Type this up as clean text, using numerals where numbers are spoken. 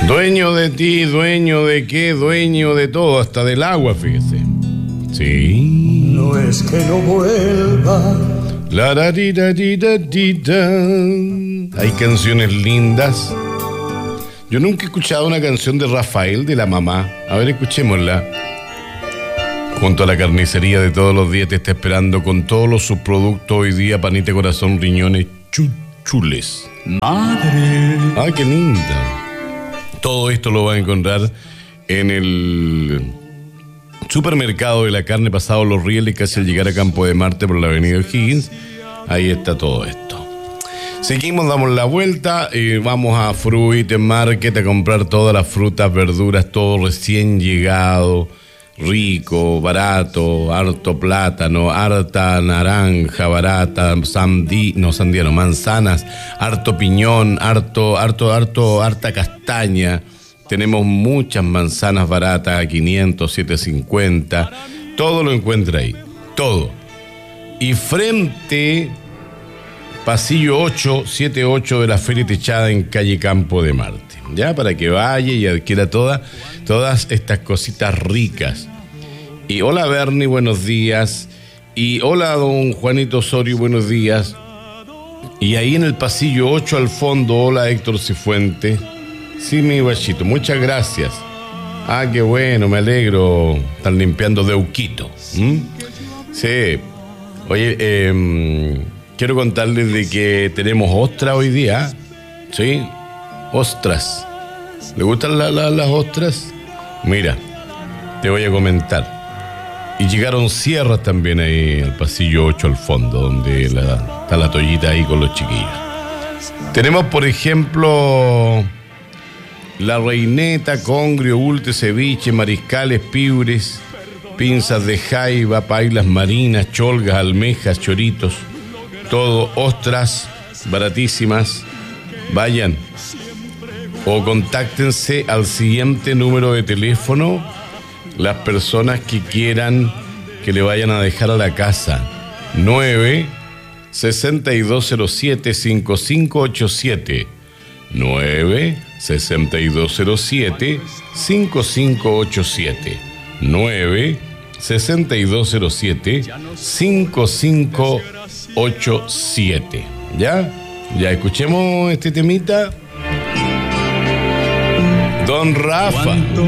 Dueño de ti, dueño de qué, dueño de todo, hasta del agua, fíjese. Sí. No es que no vuelva. Hay canciones lindas. Yo nunca he escuchado una canción de Rafael, de la mamá. A ver, escuchémosla. Junto a la carnicería de todos los días te está esperando con todos los subproductos hoy día, panita, corazón, riñones, chules. Madre. Ay, qué linda. Todo esto lo va a encontrar en el supermercado de la carne pasado Los Rieles, casi al llegar a Campo de Marte por la avenida O'Higgins. Ahí está todo esto. Seguimos, damos la vuelta y vamos a Fruit Market a comprar todas las frutas, verduras, todo recién llegado, rico, barato, harto plátano, harta naranja, barata, manzanas, harto piñón, harta castaña. Tenemos muchas manzanas baratas a 500, 750. Todo lo encuentra ahí, todo. Y frente, pasillo 878 de la Feria Techada en calle Campo de Marte. Ya, para que vaya y adquiera todas estas cositas ricas. Y hola Bernie, buenos días. Y hola don Juanito Osorio, buenos días. Y ahí en el pasillo 8 al fondo, hola Héctor Cifuente. Sí, mi guachito, muchas gracias. Ah, qué bueno, me alegro. Están limpiando Deuquito. Sí. Oye, quiero contarles de que tenemos ostra hoy día. ¿Sí? Ostras. ¿Le gustan las ostras? Mira, te voy a comentar. Y llegaron sierras también ahí al pasillo 8 al fondo, donde está la toallita ahí con los chiquillos. Tenemos, por ejemplo, la reineta, congrio, ulte, ceviche, mariscales, piures, pinzas de jaiba, pailas marinas, cholgas, almejas, choritos, todo, ostras baratísimas. Vayan o contáctense al siguiente número de teléfono las personas que quieran que le vayan a dejar a la casa. 9-6207-5587 9-6207-5587 9-6207-5587. ¿Ya? Ya escuchemos este temita. Don Rafa.